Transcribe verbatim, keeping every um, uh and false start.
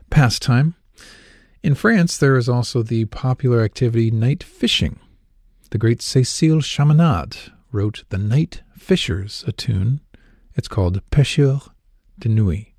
pastime. In France, there is also the popular activity night fishing. The great Cécile Chaminade wrote The Night Fishers, a tune. It's called Pêcheurs de Nuit.